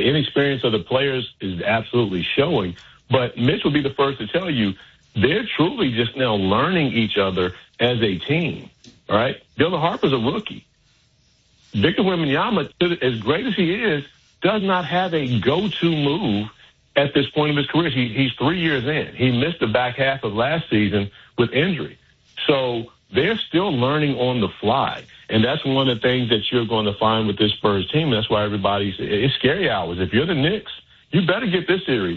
The inexperience of the players is absolutely showing. But Mitch will be the first to tell you they're truly just now learning each other as a team. All right? Dylan Harper's a rookie. Victor Wembanyama, as great as he is, does not have a go-to move at this point of his career. He's 3 years in. He missed the back half of last season with injury. So they're still learning on the fly. And that's one of the things that you're going to find with this Spurs team. That's why it's scary hours. If you're the Knicks, you better get this series.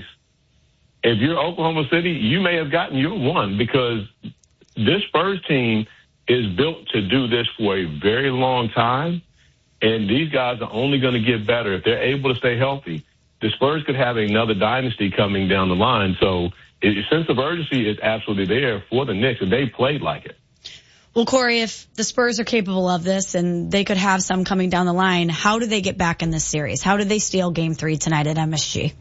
If you're Oklahoma City, you may have gotten your one, because this Spurs team is built to do this for a very long time. And these guys are only going to get better. If they're able to stay healthy, the Spurs could have another dynasty coming down the line. So a sense of urgency is absolutely there for the Knicks, and they played like it. Well, Corey, if the Spurs are capable of this and they could have some coming down the line, how do they get back in this series? How do they steal Game 3 tonight at MSG?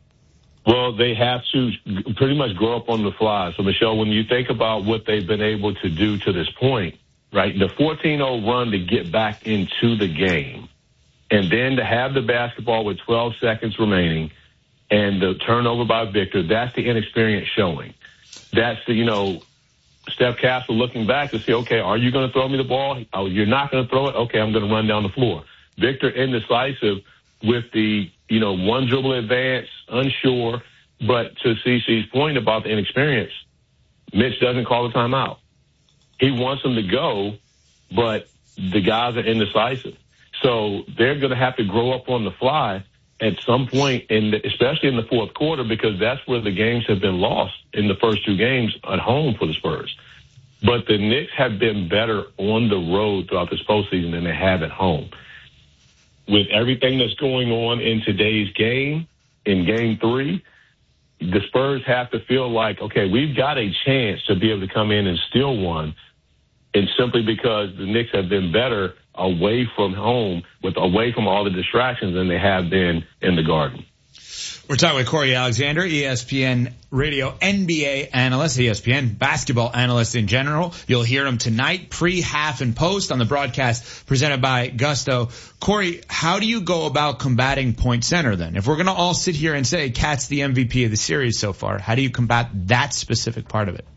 Well, they have to pretty much grow up on the fly. So, Michelle, when you think about what they've been able to do to this point, right, the 14-0 run to get back into the game, and then to have the basketball with 12 seconds remaining and the turnover by Victor, that's the inexperience showing. That's the, Steph Castle looking back to see, okay, are you going to throw me the ball? Oh, you're not going to throw it? Okay, I'm going to run down the floor. Victor indecisive with the, one dribble advance, unsure. But to CC's point about the inexperience, Mitch doesn't call the timeout. He wants them to go, but the guys are indecisive. So they're going to have to grow up on the fly at some point, especially in the fourth quarter, because that's where the games have been lost in the first two games at home for the Spurs. But the Knicks have been better on the road throughout this postseason than they have at home. With everything that's going on in today's game, in Game 3, the Spurs have to feel like, okay, we've got a chance to be able to come in and steal one, and simply because the Knicks have been better away from home, away from all the distractions than they have been in the Garden. We're talking with Corey Alexander, ESPN radio NBA analyst, ESPN basketball analyst in general. You'll hear him tonight, pre, half, and post on the broadcast presented by Gusto. Corey, how do you go about combating point center then? If we're going to all sit here and say Cat's the MVP of the series so far, how do you combat that specific part of it?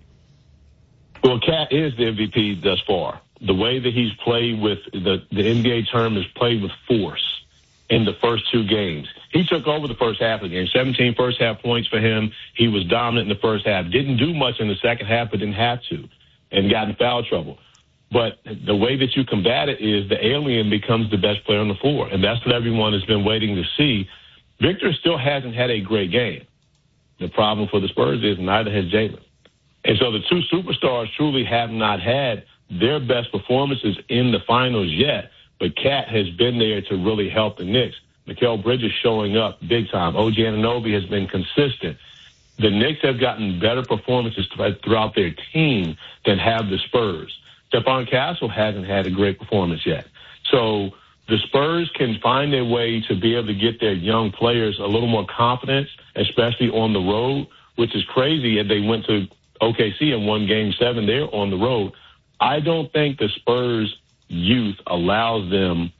Well, Cat is the MVP thus far. The way that he's played with the NBA term is played with force in the first two games. He took over the first half of the game, 17 first half points for him. He was dominant in the first half. Didn't do much in the second half, but didn't have to, and got in foul trouble. But the way that you combat it is the alien becomes the best player on the floor, and that's what everyone has been waiting to see. Victor still hasn't had a great game. The problem for the Spurs is neither has Jalen. And so the two superstars truly have not had their best performances in the finals yet, but Cat has been there to really help the Knicks. Mikal Bridges showing up big time. OG Anunoby has been consistent. The Knicks have gotten better performances throughout their team than have the Spurs. Stephon Castle hasn't had a great performance yet. So the Spurs can find their way to be able to get their young players a little more confidence, especially on the road, which is crazy. And they went to OKC and won Game 7 there on the road. I don't think the Spurs youth allows them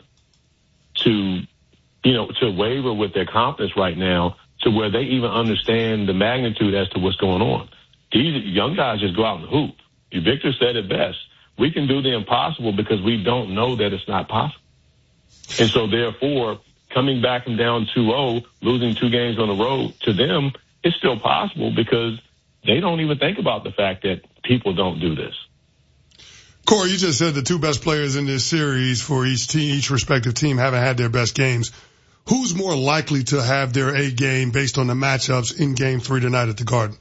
to waver with their confidence right now to where they even understand the magnitude as to what's going on. These young guys just go out and hoop. Victor said it best. We can do the impossible because we don't know that it's not possible. And so therefore, coming back from down 2-0, losing 2 games on the road, to them, it's still possible because they don't even think about the fact that people don't do this. Corey, you just said the two best players in this series for each team, each respective team haven't had their best games. Who's more likely to have their A game based on the matchups in Game 3 tonight at the Garden?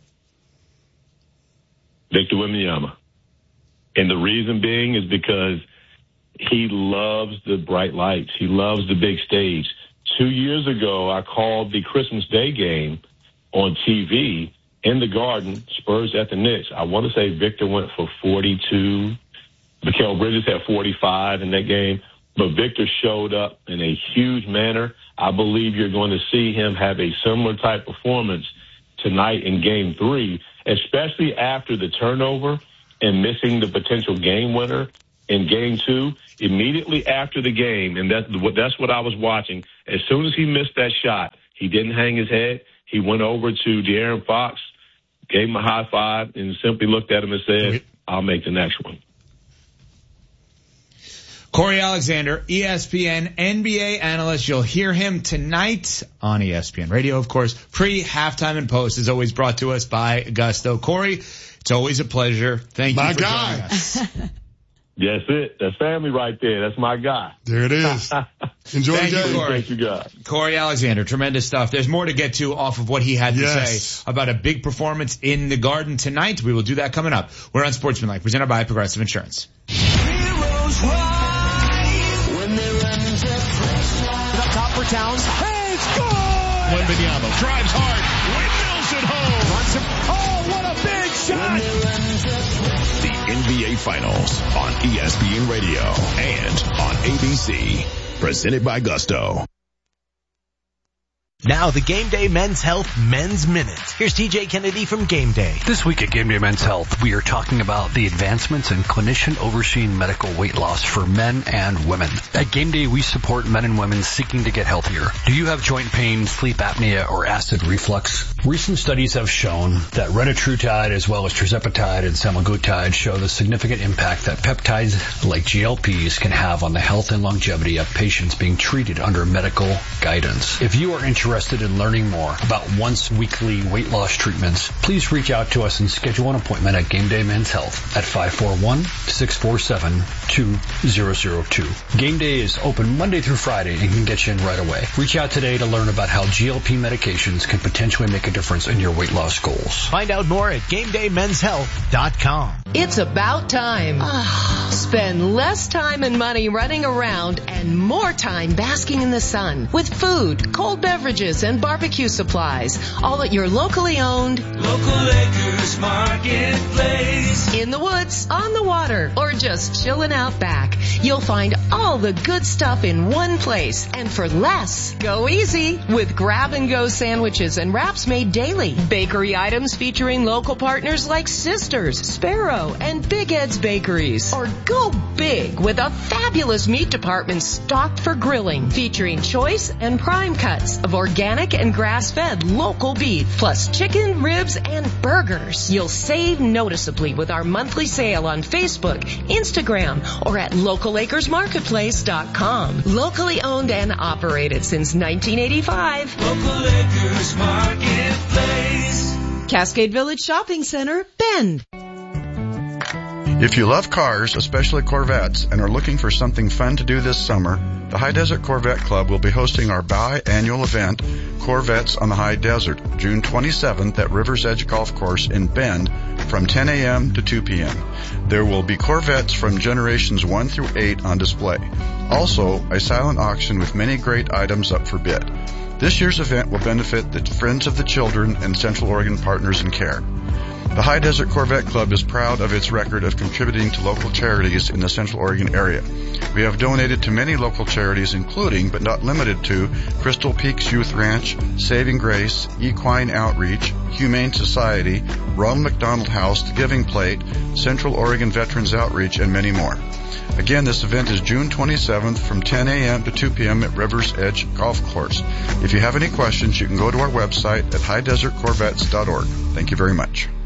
Victor Wembanyama. And the reason being is because he loves the bright lights. He loves the big stage. 2 years ago, I called the Christmas Day game on TV in the Garden, Spurs at the Knicks. I want to say Victor went for 42. Mikal Bridges had 45 in that game. But Victor showed up in a huge manner. I believe you're going to see him have a similar type performance tonight in Game 3, especially after the turnover and missing the potential game winner in game 2, immediately after the game, and that's what I was watching. As soon as he missed that shot, he didn't hang his head. He went over to De'Aaron Fox, gave him a high five, and simply looked at him and said, I'll make the next one. Corey Alexander, ESPN NBA analyst. You'll hear him tonight on ESPN Radio, of course. Pre-halftime and post is always brought to us by Gusto. Corey, it's always a pleasure. Thank you for joining us. That's it. That's family right there. That's my guy. There it is. Enjoy the game. Thank you, guys. Corey Alexander, tremendous stuff. There's more to get to off of what he had to say about a big performance in the Garden tonight. We will do that coming up. We're on Sportsmanlike, presented by Progressive Insurance. Heroes rise when they run into pressure. The top for Towns. Hey, score! Wembanyama drives hard. Windmills it home. Runs him. Oh, what a big shot! The NBA Finals on ESPN Radio and on ABC. Presented by Gusto. Now the Game Day Men's Health Men's Minute. Here's TJ Kennedy from Game Day. This week at Game Day Men's Health, we are talking about the advancements in clinician overseen medical weight loss for men and women. At Game Day, we support men and women seeking to get healthier. Do you have joint pain, sleep apnea, or acid reflux? Recent studies have shown that retatrutide as well as tirzepatide and semaglutide show the significant impact that peptides like GLPs can have on the health and longevity of patients being treated under medical guidance. If you are interested in learning more about once-weekly weight loss treatments, please reach out to us and schedule an appointment at Game Day Men's Health at 541-647-2002. Game Day is open Monday through Friday and can get you in right away. Reach out today to learn about how GLP medications can potentially make a difference in your weight loss goals. Find out more at GameDayMen'sHealth.com. It's about time. Spend less time and money running around and more time basking in the sun with food, cold beverages, and barbecue supplies, all at your locally owned Local Acres Marketplace. in the woods, on the water, or just chilling out back. You'll find all the good stuff in one place and for less. Go easy with grab-and-go sandwiches and wraps made daily. Bakery items featuring local partners like Sisters, Sparrow, and Big Ed's Bakeries. Or go big with a fabulous meat department stocked for grilling, featuring choice and prime cuts of organic and grass-fed local beef, plus chicken, ribs, and burgers. You'll save noticeably with our monthly sale on Facebook, Instagram, or at localacresmarketplace.com. Locally owned and operated since 1985. Local Acres Marketplace. Cascade Village Shopping Center, Bend. If you love cars, especially Corvettes, and are looking for something fun to do this summer, the High Desert Corvette Club will be hosting our biannual event, Corvettes on the High Desert, June 27th at River's Edge Golf Course in Bend from 10 a.m. to 2 p.m. There will be Corvettes from generations 1 through 8 on display. Also, a silent auction with many great items up for bid. This year's event will benefit the Friends of the Children and Central Oregon Partners in Care. The High Desert Corvette Club is proud of its record of contributing to local charities in the Central Oregon area. We have donated to many local charities, including, but not limited to, Crystal Peaks Youth Ranch, Saving Grace, Equine Outreach, Humane Society, Ronald McDonald House, The Giving Plate, Central Oregon Veterans Outreach, and many more. Again, this event is June 27th from 10 a.m. to 2 p.m. at River's Edge Golf Course. If you have any questions, you can go to our website at highdesertcorvettes.org. Thank you very much.